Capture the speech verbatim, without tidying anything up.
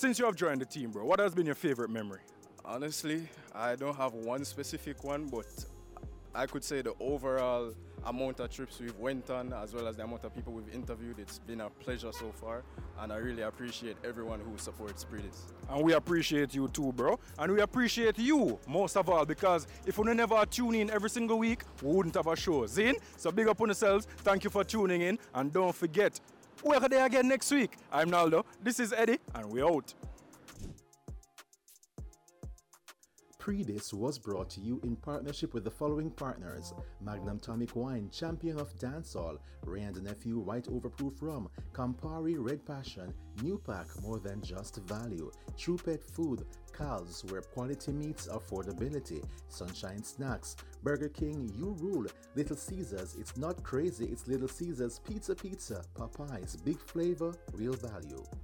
Since you have joined the team, bro, what has been your favorite memory? Honestly, I don't have one specific one, but I could say the overall amount of trips we've went on, as well as the amount of people we've interviewed, it's been a pleasure so far, and I really appreciate everyone who supports Predis. And we appreciate you too, bro. And we appreciate you most of all, because if we never tune in every single week, we wouldn't have a show. Zin? So big up on yourselves. Thank you for tuning in. And don't forget, we're there again next week. I'm Naldo. This is Eddie, and we're out. Predis was brought to you in partnership with the following partners: Magnum Tonic Wine, champion of dancehall; Ray and Nephew White Overproof Rum, Campari Red Passion, New Pack, more than just value; True Pet Food, Cal's, where quality meets affordability; Sunshine Snacks, Burger King, You Rule; Little Caesars, it's not crazy, it's Little Caesars; Pizza Pizza, Popeyes, big flavor, real value.